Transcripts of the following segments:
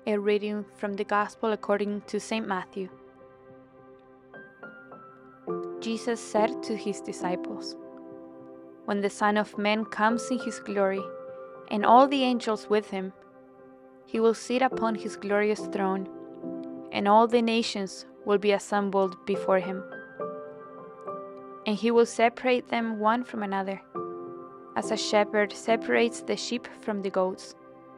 A reading from the Gospel according to St. Matthew. Jesus said to his disciples, "When the Son of Man comes in his glory, and all the angels with him, he will sit upon his glorious throne, and all the nations will be assembled before him. And he will separate them one from another, as a shepherd separates the sheep from the goats.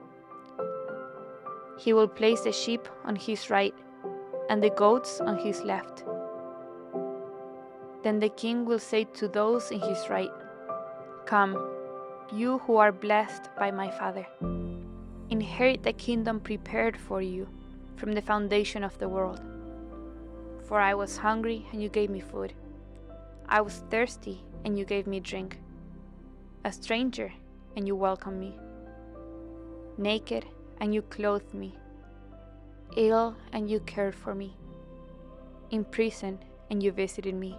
He will place the sheep on his right and the goats on his left. Then the king will say to those in his right, 'Come, you who are blessed by my Father. Inherit the kingdom prepared for you from the foundation of the world. For I was hungry, and you gave me food. I was thirsty, and you gave me drink. A stranger, and you welcomed me. Naked, and you clothed me. Ill, and you cared for me. In prison, and you visited me.'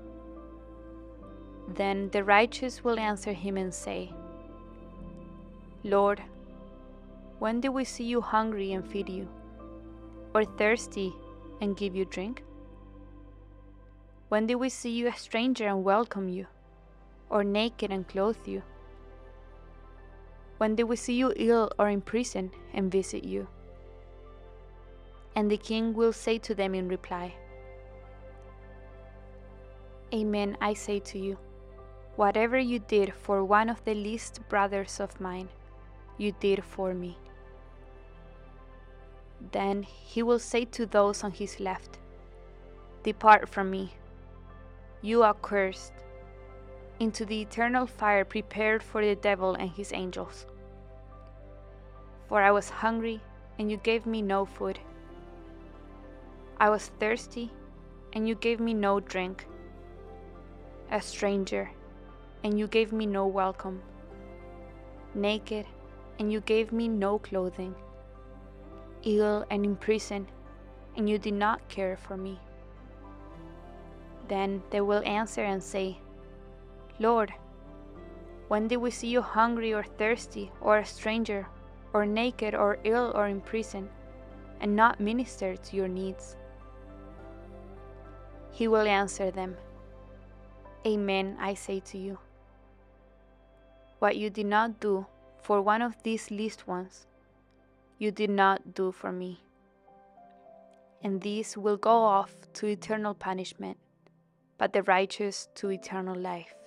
Then the righteous will answer him and say, 'Lord, when did we see you hungry and feed you, or thirsty and give you drink? When did we see you a stranger and welcome you, or naked and clothe you? When did we see you ill or in prison and visit you?' And the king will say to them in reply, 'Amen, I say to you, whatever you did for one of the least brothers of mine, you did for me.' Then he will say to those on his left, 'Depart from me, you accursed, into the eternal fire prepared for the devil and his angels. For I was hungry, and you gave me no food. I was thirsty, and you gave me no drink. A stranger, and you gave me no welcome. Naked, and you gave me no clothing. Ill and in prison, and you did not care for me.' Then they will answer and say, 'Lord, when did we see you hungry or thirsty, or a stranger, or naked, or ill, or in prison, and not minister to your needs?' He will answer them, 'Amen, I say to you, what you did not do for one of these least ones, you did not do for me.' And these will go off to eternal punishment, but the righteous to eternal life."